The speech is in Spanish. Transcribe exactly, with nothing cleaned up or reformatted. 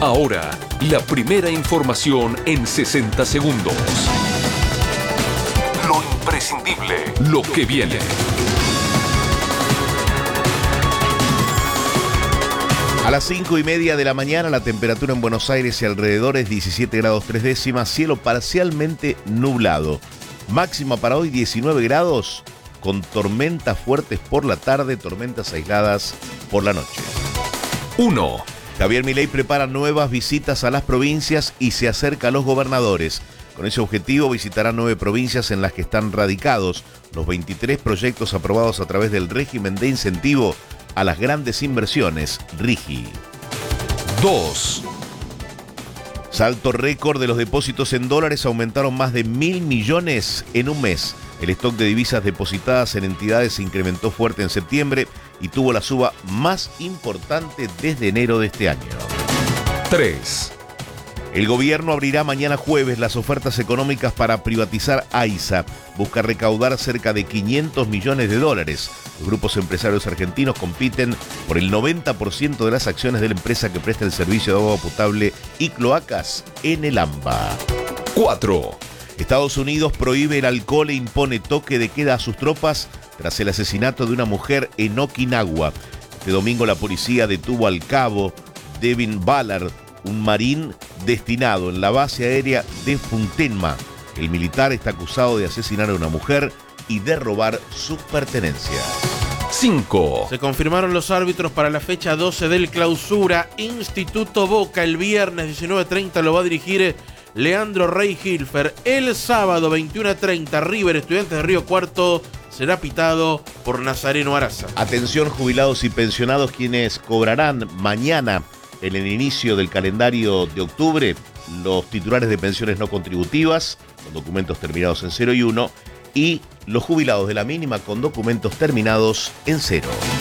Ahora, la primera información en sesenta segundos. Lo imprescindible, lo que viene. A las cinco y media de la mañana, la temperatura en Buenos Aires y alrededor es diecisiete grados tres décimas, cielo parcialmente nublado. Máxima para hoy diecinueve grados, con tormentas fuertes por la tarde, tormentas aisladas por la noche. uno. Javier Milei prepara nuevas visitas a las provincias y se acerca a los gobernadores. Con ese objetivo visitará nueve provincias en las que están radicados los veintitrés proyectos aprobados a través del régimen de incentivo a las grandes inversiones, RIGI. dos. Salto récord de los depósitos en dólares, aumentaron más de mil millones en un mes. El stock de divisas depositadas en entidades se incrementó fuerte en septiembre y tuvo la suba más importante desde enero de este año. tres. El gobierno abrirá mañana jueves las ofertas económicas para privatizar AISA. Busca recaudar cerca de quinientos millones de dólares. Los grupos empresarios argentinos compiten por el noventa por ciento de las acciones de la empresa que presta el servicio de agua potable y cloacas en el AMBA. cuatro. Estados Unidos prohíbe el alcohol e impone toque de queda a sus tropas tras el asesinato de una mujer en Okinawa. Este domingo la policía detuvo al cabo Devin Ballard, un marín destinado en la base aérea de Funtenma. El militar está acusado de asesinar a una mujer y de robar sus pertenencias. cinco. Se confirmaron los árbitros para la fecha doce del Clausura. Instituto Boca el viernes diecinueve treinta lo va a dirigir Leandro Rey Hilfer. El sábado veintiuno treinta River Estudiantes de Río Cuarto será pitado por Nazareno Araza. Atención jubilados y pensionados quienes cobrarán mañana en el inicio del calendario de octubre los titulares de pensiones no contributivas con documentos terminados en cero y uno y los jubilados de la mínima con documentos terminados en cero.